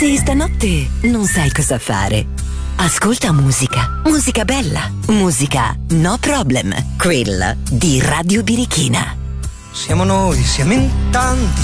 Se stanotte non sai cosa fare, ascolta musica. Musica bella. Musica no problem. Quella di Radio Birichina. Siamo noi, siamo in tanti.